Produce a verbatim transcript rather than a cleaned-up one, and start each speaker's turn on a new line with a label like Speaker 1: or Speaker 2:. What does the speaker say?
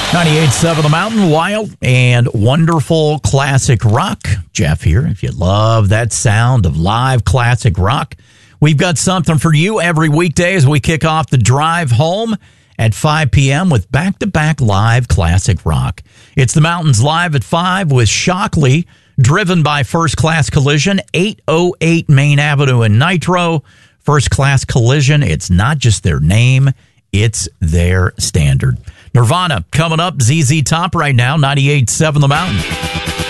Speaker 1: ninety-eight point seven The Mountain, wild and wonderful classic rock. Jeff here. If you love that sound of live classic rock, we've got something for you every weekday as we kick off the drive home at five p.m. with back-to-back live classic rock. It's The Mountains Live at five with Shockley, driven by First Class Collision, eight oh eight Main Avenue in Nitro. First Class Collision, it's not just their name, it's their standard. Nirvana coming up, Z Z Top right now, ninety-eight point seven The Mountain.